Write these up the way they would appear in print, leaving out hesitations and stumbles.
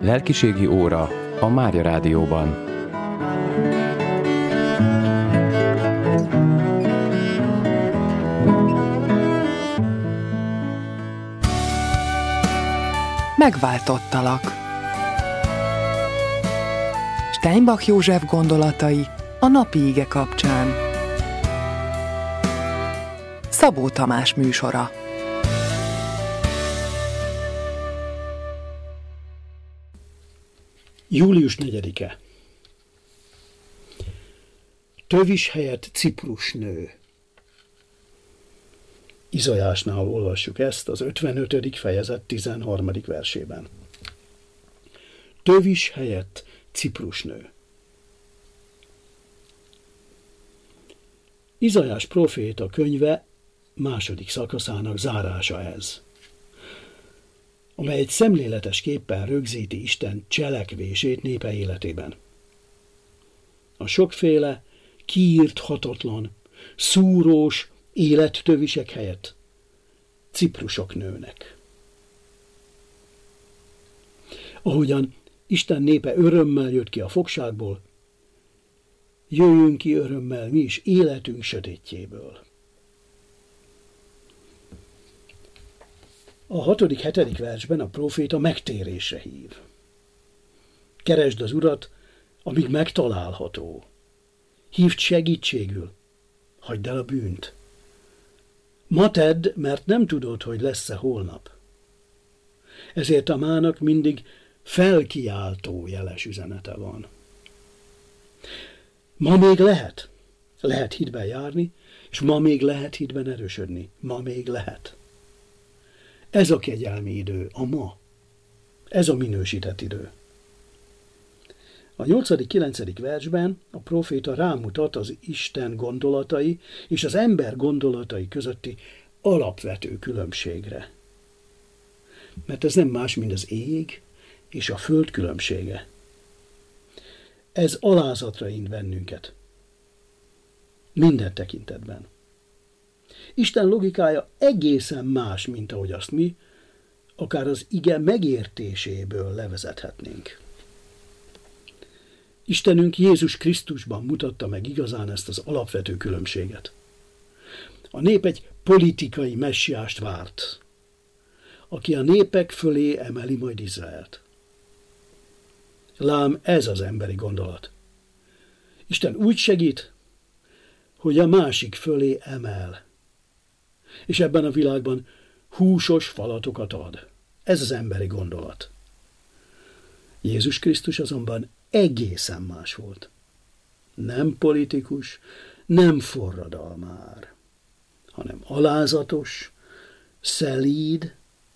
Lelkiségi óra a Mária Rádióban. Megváltottalak. Steinbach József gondolatai a napi ige kapcsán. Szabó Tamás műsora. Július 4-e. Tövis helyett ciprusnő. Izajásnál olvassuk ezt az 55. fejezet 13. versében. Tövis helyett ciprusnő. Izajás próféta könyve második szakaszának zárása ez, amely egy szemléletes képpen rögzíti Isten cselekvését népe életében. A sokféle, kiírthatatlan, szúrós élettövisek helyett ciprusok nőnek. Ahogyan Isten népe örömmel jött ki a fogságból, jöjjünk ki örömmel mi is életünk sötétjéből. A 6.-7. versben a próféta megtérésre hív. Keresd az Urat, amíg megtalálható. Hívd segítségül, hagyd el a bűnt. Ma tedd, mert nem tudod, hogy lesz-e holnap. Ezért a mának mindig felkiáltó jeles üzenete van. Ma még lehet hitben járni, és ma még lehet hitben erősödni. Ma még lehet. Ez a kegyelmi idő, a ma. Ez a minősített idő. A 8.-9. versben a próféta rámutat az Isten gondolatai és az ember gondolatai közötti alapvető különbségre. Mert ez nem más, mint az ég és a föld különbsége. Ez alázatra int bennünket. Minden tekintetben. Isten logikája egészen más, mint ahogy azt mi, akár az ige megértéséből levezethetnénk. Istenünk Jézus Krisztusban mutatta meg igazán ezt az alapvető különbséget. A nép egy politikai messiást várt, aki a népek fölé emeli majd Izraelt. Lám ez az emberi gondolat. Isten úgy segít, hogy a másik fölé emel, és ebben a világban húsos falatokat ad. Ez az emberi gondolat. Jézus Krisztus azonban egészen más volt. Nem politikus, nem forradalmár, hanem alázatos, szelíd,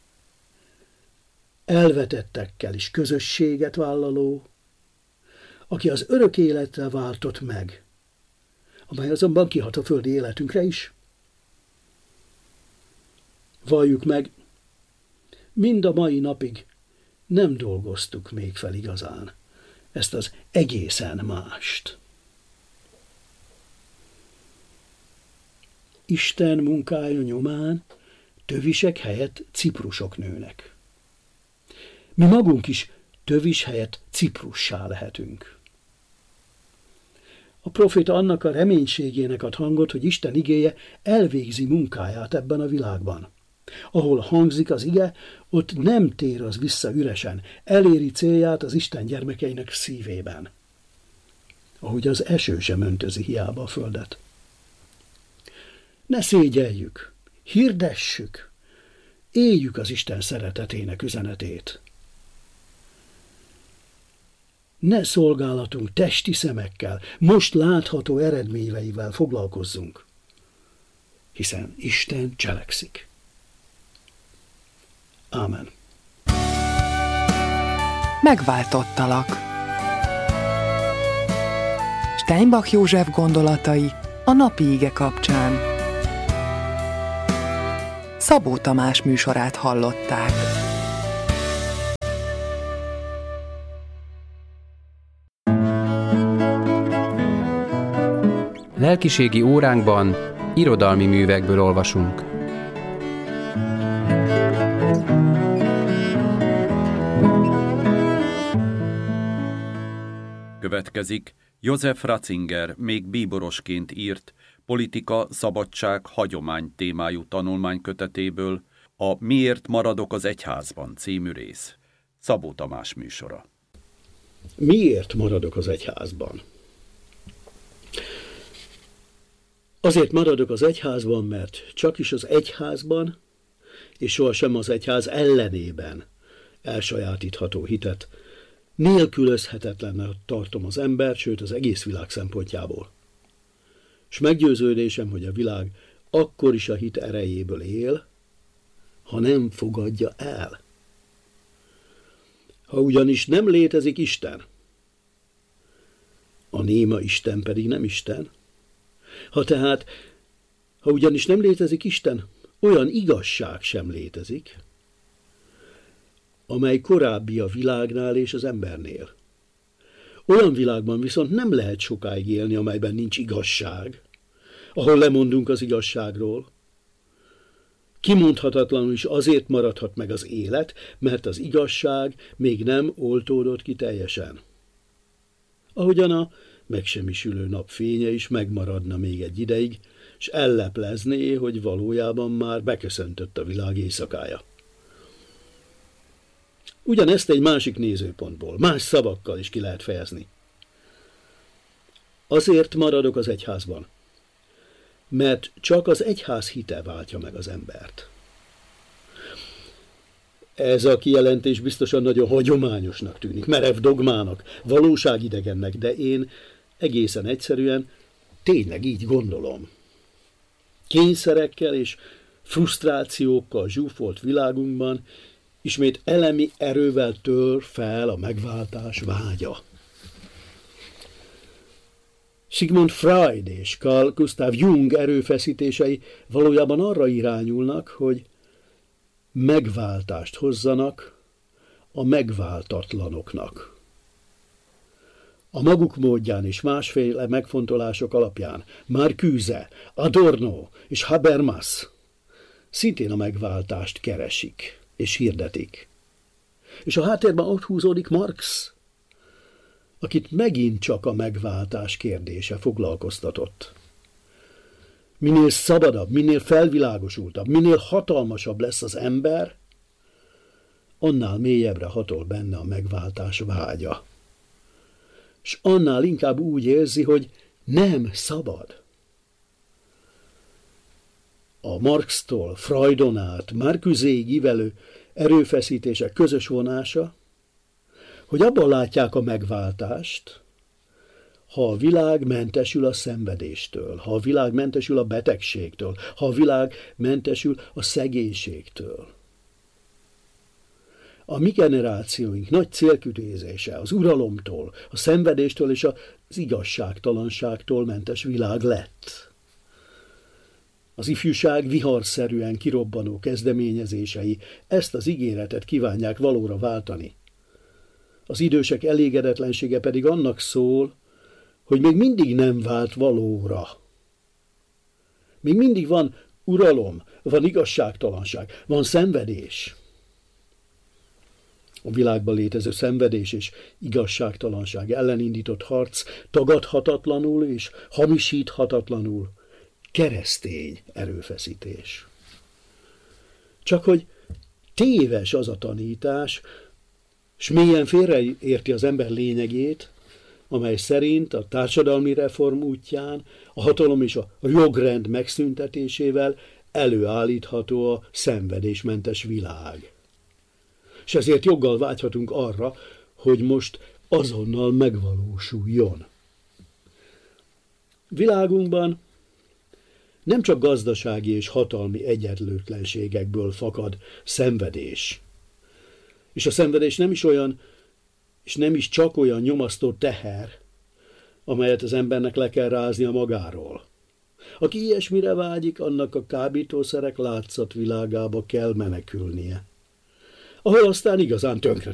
elvetettekkel is közösséget vállaló, aki az örök életre váltott meg, amely azonban kihat a földi életünkre is. Valljuk meg, mind a mai napig nem dolgoztuk még fel igazán ezt az egészen mást. Isten munkája nyomán tövisek helyett ciprusok nőnek. Mi magunk is tövis helyett ciprussá lehetünk. A próféta annak a reménységének ad hangot, hogy Isten igéje elvégzi munkáját ebben a világban. Ahol hangzik az ige, ott nem tér az vissza üresen, eléri célját az Isten gyermekeinek szívében. Ahogy az eső sem öntözi hiába a földet. Ne szégyeljük, hirdessük, éljük az Isten szeretetének üzenetét. Ne szolgálatunk testi szemekkel, most látható eredményeivel foglalkozzunk, hiszen Isten cselekszik. Ámen. Megváltottalak. Steinbach József gondolatai a napi ige kapcsán. Szabó Tamás műsorát hallották. Lelkiségi óránkban irodalmi művekből olvasunk. következik Josef Ratzinger még bíborosként írt Politika, szabadság, hagyomány témájú tanulmánykötetéből a Miért maradok az egyházban című rész. Szabó Tamás műsora. Miért maradok az egyházban? Azért maradok az egyházban, mert csak is az egyházban, és sohasem az egyház ellenében elsajátítható hitet nélkülözhetetlennek tartom az ember, sőt az egész világ szempontjából. És meggyőződésem, hogy a világ akkor is a hit erejéből él, ha nem fogadja el. Ha ugyanis nem létezik Isten, a néma Isten pedig nem Isten, ha ugyanis nem létezik Isten, olyan igazság sem létezik, amely korábbi a világnál és az embernél. Olyan világban viszont nem lehet sokáig élni, amelyben nincs igazság, ahol lemondunk az igazságról. Kimondhatatlanul is azért maradhat meg az élet, mert az igazság még nem oltódott ki teljesen. Ahogyan a megsemmisülő napfénye is megmaradna még egy ideig, és elleplezné, hogy valójában már beköszöntött a világ éjszakája. Ugyanezt egy másik nézőpontból, más szavakkal is ki lehet fejezni. Azért maradok az egyházban, mert csak az egyház hite váltja meg az embert. Ez a kijelentés biztosan nagyon hagyományosnak tűnik, merev dogmának, valóságidegennek, de én egészen egyszerűen tényleg így gondolom. Kényszerekkel és frusztrációkkal zsúfolt világunkban ismét elemi erővel tör fel a megváltás vágya. Sigmund Freud és Carl Gustav Jung erőfeszítései valójában arra irányulnak, hogy megváltást hozzanak a megváltatlanoknak. A maguk módján és másféle megfontolások alapján Marcuse, Adorno és Habermas szintén a megváltást keresik és hirdetik. És a háttérben ott húzódik Marx, akit megint csak a megváltás kérdése foglalkoztatott. Minél szabadabb, minél felvilágosultabb, minél hatalmasabb lesz az ember, annál mélyebbre hatol benne a megváltás vágya. És annál inkább úgy érzi, hogy nem szabad. A Marxtól Freudon át Marcuséig ívelő erőfeszítések közös vonása, hogy abban látják a megváltást, ha a világ mentesül a szenvedéstől, ha a világ mentesül a betegségtől, ha a világ mentesül a szegénységtől. A mi generációink nagy célkütézése az uralomtól, a szenvedéstől és az igazságtalanságtól mentes világ lett. Az ifjúság viharszerűen kirobbanó kezdeményezései ezt az ígéretet kívánják valóra váltani. Az idősek elégedetlensége pedig annak szól, hogy még mindig nem vált valóra. Még mindig van uralom, van igazságtalanság, van szenvedés. A világban létező szenvedés és igazságtalanság ellen indított harc tagadhatatlanul és hamisíthatatlanul keresztény erőfeszítés. Csak hogy téves az a tanítás, s mélyen félreérti az ember lényegét, amely szerint a társadalmi reform útján a hatalom és a jogrend megszüntetésével előállítható a szenvedésmentes világ. És ezért joggal vágyhatunk arra, hogy most azonnal megvalósuljon. Világunkban nem csak gazdasági és hatalmi egyenlőtlenségekből fakad szenvedés. És a szenvedés nem is olyan, és nem is csak olyan nyomasztó teher, amelyet az embernek le kell ráznia magáról. Aki ilyesmire vágyik, annak a kábítószerek látszatvilágába kell menekülnie, ahol aztán igazán tönkre